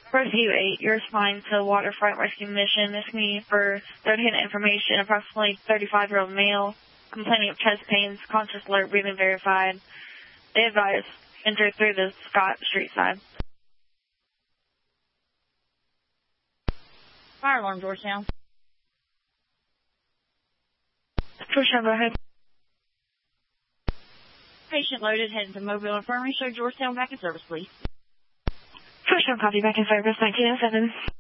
Rescue 8, you're responding to Waterfront Rescue Mission. This me for third-hand information. Approximately 35-year-old male, complaining of chest pains, conscious alert, breathing verified. They advise enter through the Scott Street side. Fire alarm, Georgetown. Georgetown, go ahead. Patient loaded, heading to Mobile Infirmary. Show Georgetown back in service, please. Georgetown, copy, back in service, 1907.